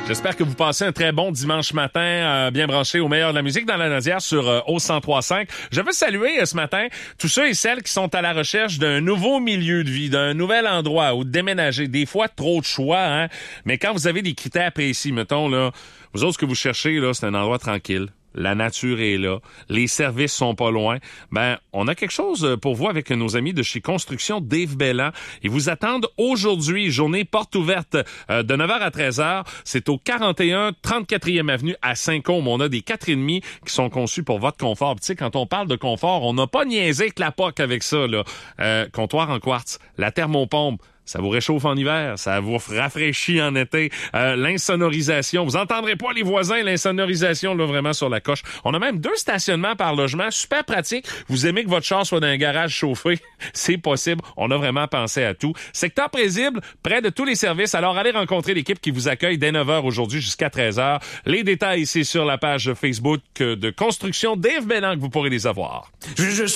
J'espère que vous passez un très bon dimanche matin, bien branché au meilleur de la musique dans la Nadière sur au 103.5. Je veux saluer ce matin tous ceux et celles qui sont à la recherche d'un nouveau milieu de vie, d'un nouvel endroit où déménager. Des fois, trop de choix, hein. Mais quand vous avez des critères précis, mettons, là, vous autres, ce que vous cherchez, là, c'est un endroit tranquille. La nature est là. Les services sont pas loin. Ben, on a quelque chose pour vous avec nos amis de chez Construction Dave Belland. Ils vous attendent aujourd'hui, journée porte ouverte de 9h à 13h. C'est au 41 34e avenue à Saint-Côme. On a des 4,5 qui sont conçus pour votre confort. Tu sais, quand on parle de confort, on n'a pas niaisé avec la POC avec ça, là. Comptoir en quartz, la thermopompe. Ça vous réchauffe en hiver, ça vous rafraîchit en été. L'insonorisation, vous entendrez pas les voisins, l'insonorisation là vraiment sur la coche. On a même 2 stationnements par logement, super pratique. Vous aimez que votre char soit dans un garage chauffé, c'est possible. On a vraiment pensé à tout. Secteur paisible, près de tous les services. Alors allez rencontrer l'équipe qui vous accueille dès 9h aujourd'hui jusqu'à 13h. Les détails ici sur la page Facebook de Construction Dave Belland que vous pourrez les avoir. Je